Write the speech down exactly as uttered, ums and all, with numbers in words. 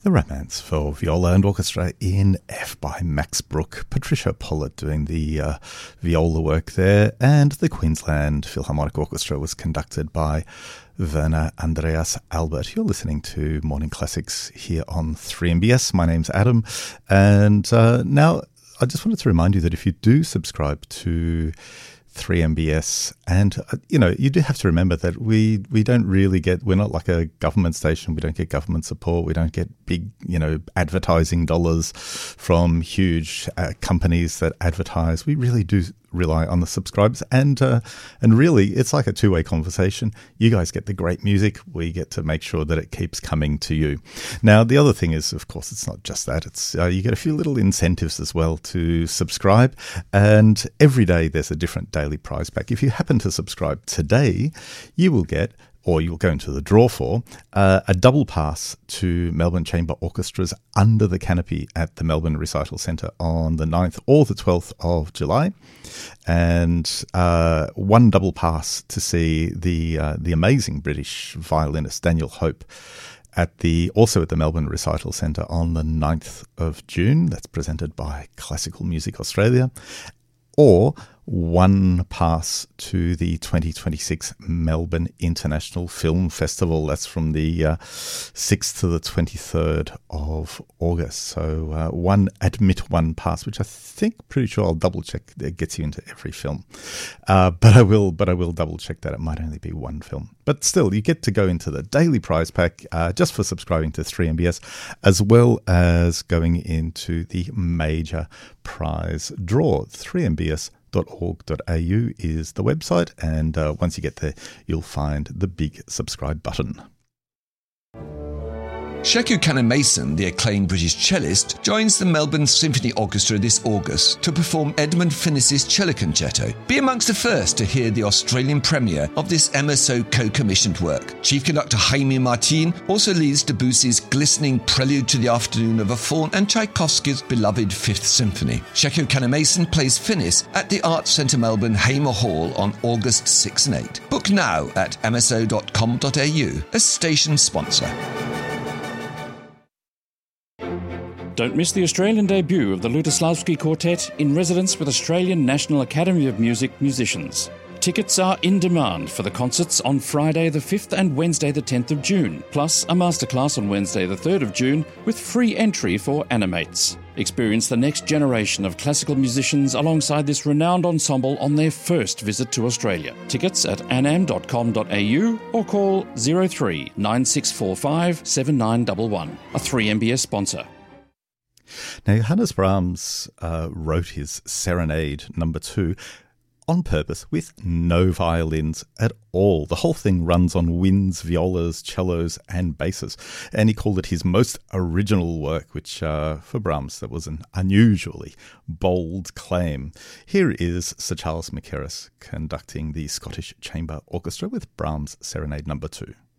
The Romance for Viola and Orchestra in F by Max Bruch. Patricia Pollard doing the uh, viola work there, and the Queensland Philharmonic Orchestra was conducted by Werner Andreas Albert. You're listening to Morning Classics here on three M B S. My name's Adam, and uh, now I just wanted to remind you that if you do subscribe to three M B S, and uh, you know, you do have to remember that we we don't really get, we're not like a government station, we don't get government support, we don't get big, you know, advertising dollars from huge uh, companies that advertise. We really do rely on the subscribers, and uh, and really it's like a two-way conversation. You guys get the great music, we get to make sure that it keeps coming to you. Now the other thing is, of course, it's not just that, it's uh, you get a few little incentives as well to subscribe, and every day there's a different daily prize pack. If you happen to subscribe today, you will get, or you'll go into the draw for, uh, a double pass to Melbourne Chamber Orchestra's Under the Canopy at the Melbourne Recital Centre on the ninth or the twelfth of July, and uh, one double pass to see the uh, the amazing British violinist Daniel Hope at the also at the Melbourne Recital Centre on the ninth of June. That's presented by Classical Music Australia. Or one pass to the twenty twenty-six Melbourne International Film Festival. That's from the uh, sixth to the twenty-third of August. So uh, one admit one pass, which I think, pretty sure I'll double check, that gets you into every film. Uh, but I will, but I will double check that it might only be one film. But still, you get to go into the daily prize pack uh, just for subscribing to three M B S, as well as going into the major prize draw. three M B S dot org dot a u is the website, and uh, once you get there, you'll find the big subscribe button. Sheku Kanneh-Mason, the acclaimed British cellist, joins the Melbourne Symphony Orchestra this August to perform Edmund Finnis's Cello Concerto. Be amongst the first to hear the Australian premiere of this M S O co-commissioned work. Chief conductor Jaime Martin also leads Debussy's glistening Prelude to the Afternoon of a Faun and Tchaikovsky's beloved Fifth Symphony. Sheku Kanneh-Mason plays Finnis at the Arts Centre Melbourne Hamer Hall on August sixth and eighth. Book now at m s o dot com dot a u, a station sponsor. Don't miss the Australian debut of the Lutoslavsky Quartet in residence with Australian National Academy of Music musicians. Tickets are in demand for the concerts on Friday the fifth and Wednesday the tenth of June, plus a masterclass on Wednesday the third of June with free entry for Animates. Experience the next generation of classical musicians alongside this renowned ensemble on their first visit to Australia. Tickets at anam dot com dot a u or call zero three nine six four five seven nine one one, a three M B S sponsor. Now, Johannes Brahms uh, wrote his Serenade number two on purpose with no violins at all. The whole thing runs on winds, violas, cellos and basses, and he called it his most original work, which uh, for Brahms, that was an unusually bold claim. Here is Sir Charles Mackerras conducting the Scottish Chamber Orchestra with Brahms' Serenade number two.